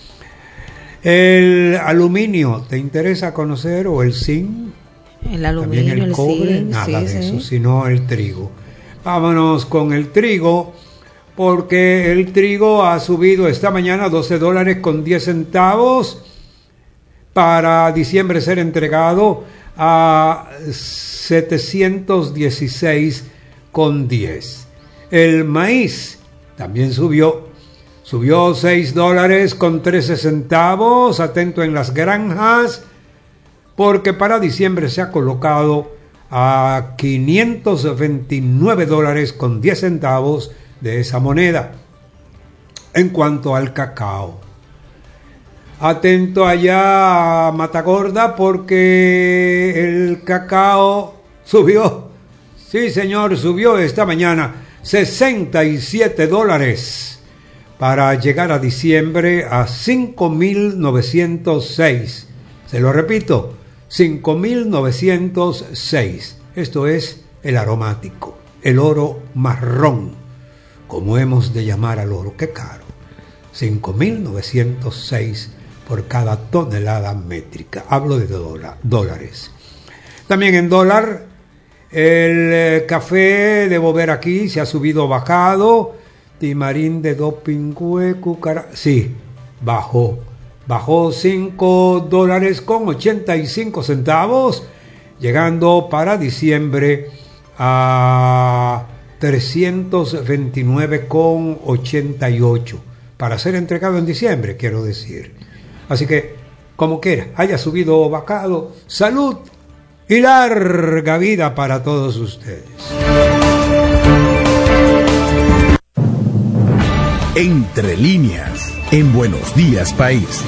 Speaker 3: El aluminio, ¿te interesa conocer? ¿O el zinc?
Speaker 2: El aluminio,
Speaker 3: también el, el cobre,
Speaker 2: zinc,
Speaker 3: nada
Speaker 2: sí,
Speaker 3: de
Speaker 2: sí.
Speaker 3: eso, sino el trigo. Vámonos con el trigo, porque el trigo ha subido esta mañana doce dólares con diez centavos para diciembre ser entregado a setecientos dieciséis con diez. El maíz también subió, subió seis dólares con trece centavos, atento en las granjas, porque para diciembre se ha colocado a quinientos veintinueve dólares con diez centavos de esa moneda. En cuanto al cacao, atento allá a Matagorda, porque el cacao subió Sí, señor, subió esta mañana sesenta y siete dólares para llegar a diciembre a cinco mil novecientos seis. Se lo repito, cinco mil novecientos seis. Esto es el aromático, el oro marrón, como hemos de llamar al oro. ¡Qué caro! cinco mil novecientos seis por cada tonelada métrica. Hablo de dola, dólares. También en dólar, el eh, café, debo ver aquí, se ha subido o bajado. Timarín de Dopingüe, Cucara... Sí, bajó. Bajó cinco dólares con ochenta y cinco centavos, llegando para diciembre a trescientos veintinueve con ochenta y ocho. Para ser entregado en diciembre, quiero decir. Así que, como quiera, haya subido o bajado, salud y larga vida para todos ustedes.
Speaker 1: Entre líneas, en Buenos Días País.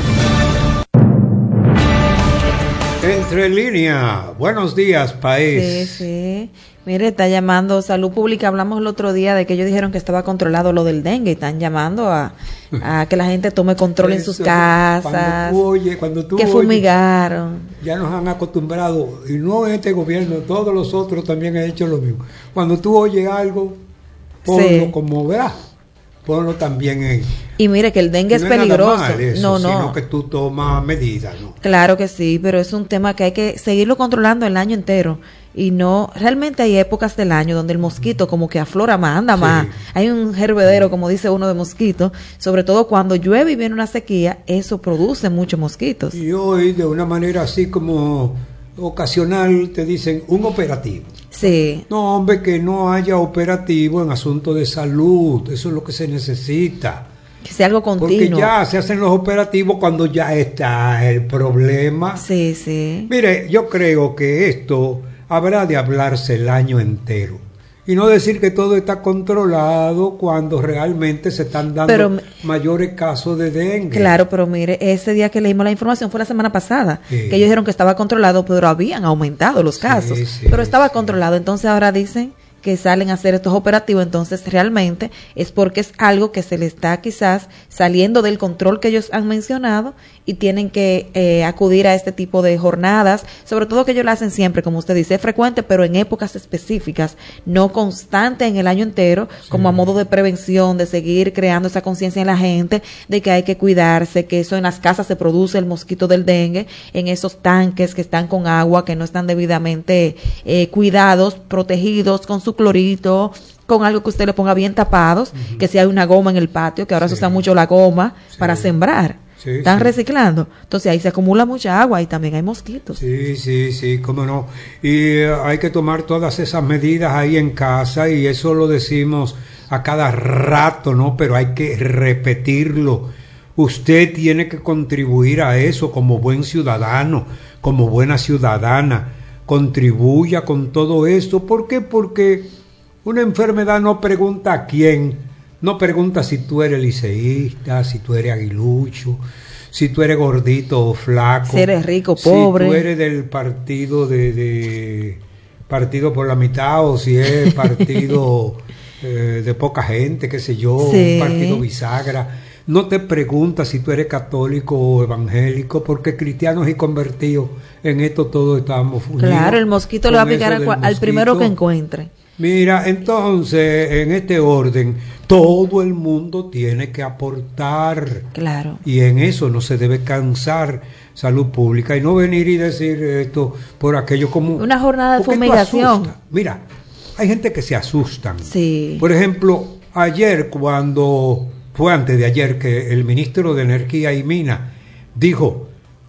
Speaker 3: Entre línea, buenos días País.
Speaker 2: Sí, sí. Mire, está llamando Salud Pública. Hablamos el otro día de que ellos dijeron que estaba controlado lo del dengue y están llamando a, a que la gente tome control Eso, en sus casas. Cuando tú oye, cuando tú que oyes, fumigaron.
Speaker 3: Ya nos han acostumbrado, y no este gobierno, todos los otros también han hecho lo mismo. Cuando tú oyes algo, ponlo sí. como verás. Ponlo también en...
Speaker 2: Y mire que el dengue no es peligroso.
Speaker 3: Mal eso, no, no. Sino que tú tomas medidas, ¿no?
Speaker 2: Claro que sí, pero es un tema que hay que seguirlo controlando el año entero. Y no, realmente hay épocas del año donde el mosquito como que aflora más, anda sí. más. Hay un hervedero, como dice uno, de mosquitos. Sobre todo cuando llueve y viene una sequía, eso produce muchos mosquitos.
Speaker 3: Y hoy, de una manera así como ocasional, te dicen un operativo.
Speaker 2: Sí.
Speaker 3: No, hombre, que no haya operativo en asuntos de salud. Eso es lo que se necesita.
Speaker 2: Que sea algo continuo.
Speaker 3: Porque ya se hacen los operativos cuando ya está el problema.
Speaker 2: Sí, sí.
Speaker 3: Mire, yo creo que esto habrá de hablarse el año entero. Y no decir que todo está controlado cuando realmente se están dando pero, mayores casos de dengue.
Speaker 2: Claro, pero mire, ese día que leímos la información fue la semana pasada, sí. que ellos dijeron que estaba controlado, pero habían aumentado los casos. Sí, sí, pero estaba sí. controlado, entonces ahora dicen que salen a hacer estos operativos, entonces realmente es porque es algo que se le está quizás saliendo del control que ellos han mencionado y tienen que eh, acudir a este tipo de jornadas, sobre todo que ellos lo hacen siempre, como usted dice, es frecuente, pero en épocas específicas, no constante en el año entero, sí. como a modo de prevención, de seguir creando esa conciencia en la gente, de que hay que cuidarse, que eso en las casas se produce el mosquito del dengue, en esos tanques que están con agua, que no están debidamente eh, cuidados, protegidos con su clorito, con algo que usted le ponga bien tapados, uh-huh. que si hay una goma en el patio, que ahora sí. se usa mucho la goma sí. para sembrar, sí, están sí. reciclando, entonces ahí se acumula mucha agua y también hay mosquitos.
Speaker 3: Sí, sí, sí, cómo no, y uh, hay que tomar todas esas medidas ahí en casa y eso lo decimos a cada rato, ¿no? Pero hay que repetirlo. Usted tiene que contribuir a eso como buen ciudadano, como buena ciudadana. Contribuya con todo esto. ¿Por qué? Porque una enfermedad no pregunta a quién, no pregunta si tú eres liceísta, si tú eres aguilucho, si tú eres gordito o flaco,
Speaker 2: si eres rico, pobre,
Speaker 3: si tú eres del partido de, de partido por la mitad o si es partido eh, de poca gente, qué sé yo, sí. un partido bisagra. No te preguntas si tú eres católico o evangélico, porque cristianos y convertidos en esto todos estamos unidos.
Speaker 2: Claro, el mosquito le va a picar al, al primero que encuentre.
Speaker 3: Mira, entonces, en este orden, todo el mundo tiene que aportar.
Speaker 2: Claro.
Speaker 3: Y en eso no se debe cansar Salud Pública y no venir y decir esto por aquello como...
Speaker 2: Una jornada de fumigación.
Speaker 3: Mira, hay gente que se asustan.
Speaker 2: Sí.
Speaker 3: Por ejemplo, ayer cuando... fue antes de ayer que el ministro de Energía y Minas dijo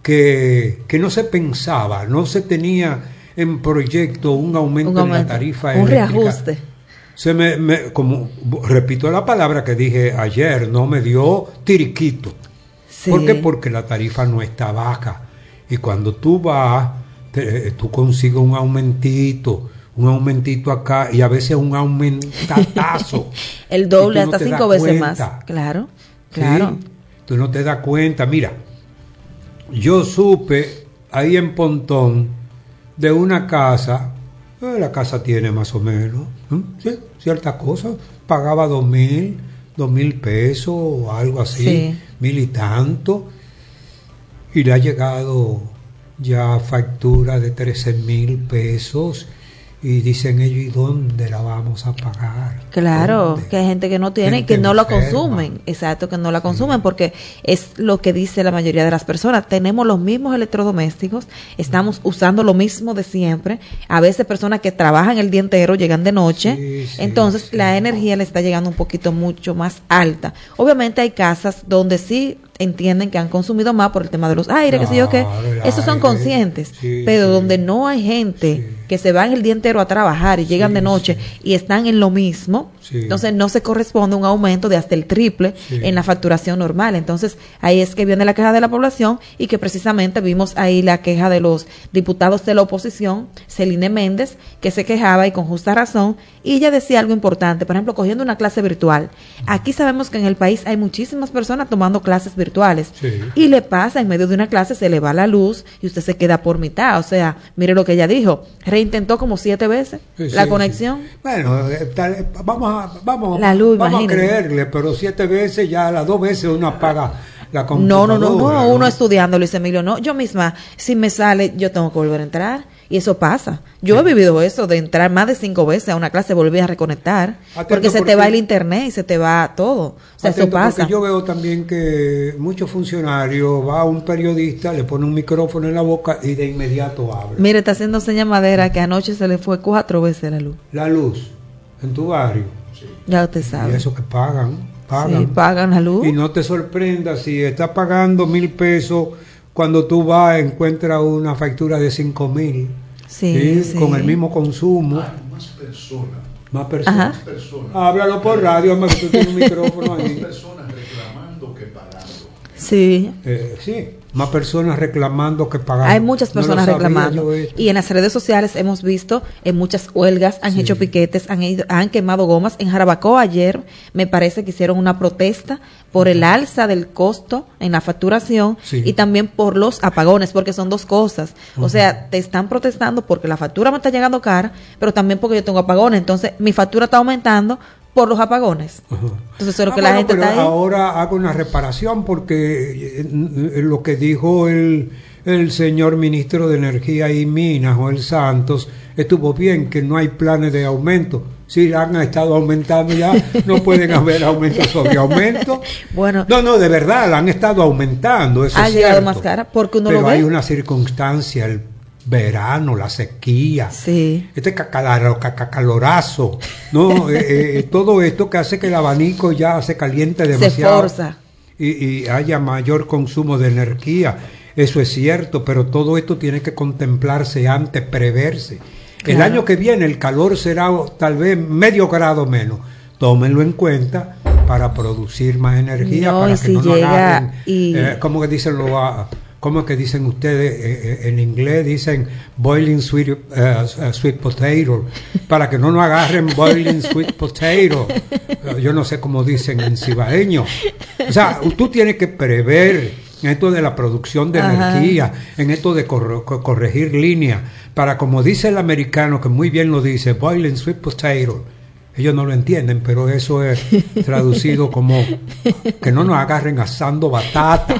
Speaker 3: que, que no se pensaba, no se tenía en proyecto un aumento, un aumento en la tarifa
Speaker 2: un
Speaker 3: eléctrica.
Speaker 2: Un reajuste.
Speaker 3: Se me, me, como repito la palabra que dije ayer, no me dio tiriquito. Sí. ¿Por qué? Porque la tarifa no está baja. Y cuando tú vas, te, tú consigues un aumentito. Un aumentito acá y a veces un aumentatazo.
Speaker 2: El doble, hasta no cinco veces más. Claro, claro.
Speaker 3: ¿Sí? Tú no te das cuenta. Mira, yo supe ahí en Pontón de una casa, Eh, la casa tiene más o menos, ¿eh? Sí, ciertas cosas. Pagaba dos mil, dos mil pesos o algo así, sí. mil y tanto. Y le ha llegado ya factura de trece mil pesos. Y dicen ellos, ¿y dónde la vamos a pagar?
Speaker 2: Claro,
Speaker 3: ¿Dónde?
Speaker 2: que hay gente que no tiene y que no la consumen. Exacto, que no la consumen, sí. porque es lo que dice la mayoría de las personas. Tenemos los mismos electrodomésticos, estamos usando lo mismo de siempre. A veces personas que trabajan el día entero llegan de noche. Sí, sí, entonces sí. la energía le está llegando un poquito mucho más alta. Obviamente hay casas donde sí entienden que han consumido más por el tema de los aires, claro, que sé yo qué. Esos son conscientes. Sí, pero sí. donde no hay gente sí. que se van el día entero a trabajar y llegan sí, de noche sí. y están en lo mismo, sí. entonces no se corresponde un aumento de hasta el triple sí. en la facturación normal. Entonces ahí es que viene la queja de la población y que precisamente vimos ahí la queja de los diputados de la oposición, Celine Méndez, que se quejaba y con justa razón, y ella decía algo importante, por ejemplo, cogiendo una clase virtual. Aquí sabemos que en el país hay muchísimas personas tomando clases virtuales sí. y le pasa, en medio de una clase se le va la luz y usted se queda por mitad. O sea, mire lo que ella dijo, reintentó como siete veces sí, la sí, conexión.
Speaker 3: Sí. Bueno, tal, vamos a, vamos,
Speaker 2: la luz,
Speaker 3: vamos a creerle, pero siete veces ya, las dos veces uno apaga la computadora.
Speaker 2: No, no, no, no, ¿no? Uno estudiando, Luis Emilio, no, yo misma, si me sale, yo tengo que volver a entrar. Y eso pasa. Yo sí. he vivido eso de entrar más de cinco veces a una clase, volver a reconectar, Atento porque se porque, te va el internet y se te va todo. O sea, eso pasa.
Speaker 3: Porque yo veo también que muchos funcionarios, va a un periodista, le pone un micrófono en la boca y de inmediato habla.
Speaker 2: Mire, está haciendo seña madera que anoche se le fue cuatro veces la luz.
Speaker 3: La luz, en tu barrio.
Speaker 2: Sí. Ya usted sabe.
Speaker 3: Y eso que pagan, pagan.
Speaker 2: Sí, pagan la luz.
Speaker 3: Y no te sorprendas si estás pagando mil pesos, cuando tú vas encuentras una factura de cinco mil.
Speaker 2: Sí,
Speaker 3: sí, sí, con el mismo consumo.
Speaker 14: Hay más personas.
Speaker 3: Más personas. Más personas. Háblalo por radio, me tú tienes un micrófono ahí.
Speaker 14: Más personas reclamando que pagando.
Speaker 2: Sí.
Speaker 3: Eh, sí, más personas reclamando que pagando.
Speaker 2: Hay muchas personas no reclamando. Y en las redes sociales hemos visto en muchas huelgas, han sí. hecho piquetes, han, ido, han quemado gomas. En Jarabacoa ayer me parece que hicieron una protesta por el alza del costo en la facturación sí. y también por los apagones, porque son dos cosas. Uh-huh. O sea, te están protestando porque la factura me está llegando cara, pero también porque yo tengo apagones. Entonces, mi factura está aumentando por los apagones. Uh-huh. Entonces, eso es lo
Speaker 3: ah,
Speaker 2: que
Speaker 3: bueno,
Speaker 2: la gente
Speaker 3: pero
Speaker 2: está ahí.
Speaker 3: Ahora hago una reparación porque eh, lo que dijo el, el señor ministro de Energía y Minas, Joel Santos, estuvo bien, que no hay planes de aumento. Sí, han estado aumentando ya, no pueden haber aumento sobre aumento.
Speaker 2: Bueno,
Speaker 3: no, no, de verdad, la han estado aumentando, eso
Speaker 2: ha
Speaker 3: es
Speaker 2: llegado
Speaker 3: cierto.
Speaker 2: Más cara porque uno
Speaker 3: pero
Speaker 2: lo ve.
Speaker 3: Hay una circunstancia, el verano, la sequía,
Speaker 2: sí.
Speaker 3: este cacalaro, cacalorazo, no, eh, eh, todo esto que hace que el abanico ya se caliente demasiado.
Speaker 2: Se forza.
Speaker 3: Y, y haya mayor consumo de energía. Eso es cierto, pero todo esto tiene que contemplarse antes, preverse. Claro. El año que viene el calor será tal vez medio grado menos. Tómenlo en cuenta para producir más energía,
Speaker 2: no,
Speaker 3: para que
Speaker 2: si
Speaker 3: no nos agarren,
Speaker 2: y...
Speaker 3: eh, ¿cómo que dicen los, uh, cómo que dicen ustedes eh, eh, en inglés? Dicen boiling sweet, uh, sweet potato, para que no nos agarren boiling sweet potato. Uh, yo no sé cómo dicen en cibaeño. O sea, tú tienes que prever en esto de la producción de Ajá. energía, en esto de cor- corregir líneas, para, como dice el americano, que muy bien lo dice, boiling sweet potato. Ellos no lo entienden, pero eso es traducido como que no nos agarren asando batata.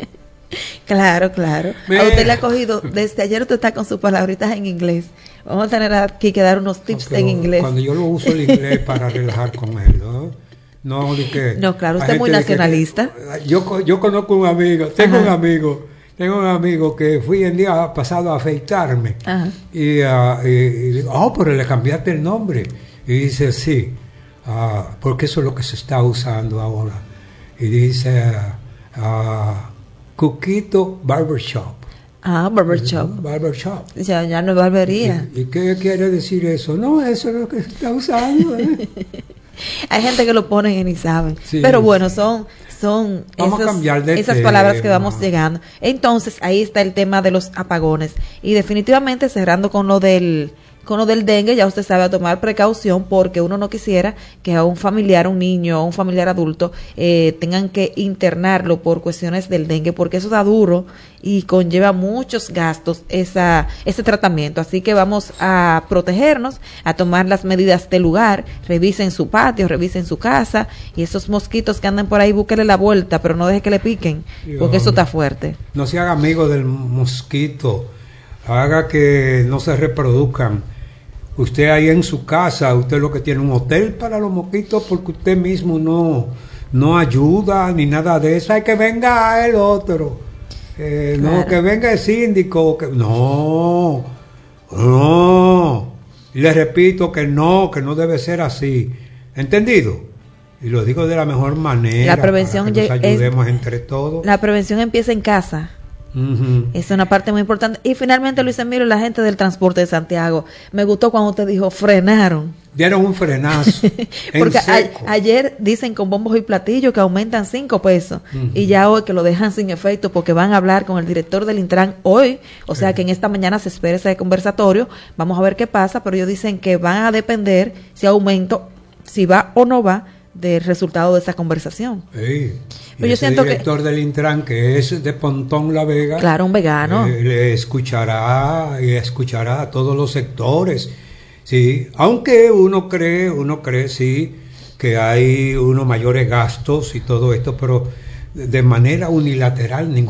Speaker 2: Claro, claro.
Speaker 3: Me...
Speaker 2: A usted le ha cogido, desde ayer usted está con sus palabritas en inglés. Vamos a tener aquí que dar unos tips
Speaker 3: no,
Speaker 2: en inglés.
Speaker 3: Cuando yo lo uso el inglés para relajar con él, ¿no? No, de que,
Speaker 2: no, claro, usted es muy nacionalista.
Speaker 3: Que, yo, yo conozco un amigo, tengo Ajá. un amigo, tengo un amigo que fui el día pasado a afeitarme. Ajá. Y, uh, y, y digo, oh, pero le cambiaste el nombre. Y dice, sí, uh, porque eso es lo que se está usando ahora. Y dice, uh, Cuquito Barbershop.
Speaker 2: Ah, barbershop.
Speaker 3: Barbershop.
Speaker 2: Ya, ya no es barbería.
Speaker 3: ¿Y, y qué quiere decir eso? No, eso es lo que se está usando. ¿eh?
Speaker 2: Hay gente que lo pone y ni saben. Sí, pero bueno, son son
Speaker 3: vamos
Speaker 2: esos,
Speaker 3: a cambiar de
Speaker 2: esas
Speaker 3: tema.
Speaker 2: palabras que vamos llegando. Entonces, ahí está el tema de los apagones. Y definitivamente, cerrando con lo del con lo del dengue, ya usted sabe a tomar precaución, porque uno no quisiera que a un familiar, un niño o un familiar adulto eh, tengan que internarlo por cuestiones del dengue, porque eso da duro y conlleva muchos gastos esa ese tratamiento. Así que vamos a protegernos, a tomar las medidas del lugar, revisen su patio, revisen su casa, y esos mosquitos que andan por ahí, búsquele la vuelta, pero no deje que le piquen, porque eso está fuerte.
Speaker 3: No se haga amigo del mosquito, haga que no se reproduzcan. Usted ahí en su casa, usted lo que tiene un hotel para los mosquitos, porque usted mismo no, no ayuda ni nada de eso. Hay que venga el otro, eh, claro. No, que venga el síndico, que no, no. Y le repito que no, que no debe ser así. ¿Entendido? Y lo digo de la mejor manera.
Speaker 2: La prevención
Speaker 3: para que nos ayudemos
Speaker 2: es,
Speaker 3: entre todos.
Speaker 2: La prevención empieza en casa.
Speaker 3: Uh-huh.
Speaker 2: Es una parte muy importante. Y finalmente, Luis Emilio, la gente del transporte de Santiago, me gustó cuando usted dijo frenaron.
Speaker 3: Dieron un frenazo.
Speaker 2: Porque a, ayer dicen con bombos y platillos que aumentan cinco pesos. Uh-huh. Y ya hoy que lo dejan sin efecto, porque van a hablar con el director del Intran hoy. O sea, uh-huh, que en esta mañana se espera ese conversatorio. Vamos a ver qué pasa, pero ellos dicen que van a depender si aumento, si va o no va, del resultado de esa conversación.
Speaker 3: Sí.
Speaker 2: Pero
Speaker 3: y
Speaker 2: yo
Speaker 3: ese
Speaker 2: siento
Speaker 3: director
Speaker 2: que,
Speaker 3: del Intran, que es de Pontón La Vega,
Speaker 2: claro, un vegano,
Speaker 3: eh, le escuchará y escuchará a todos los sectores, sí, aunque uno cree, uno cree sí que hay unos mayores gastos y todo esto, pero de manera unilateral ningún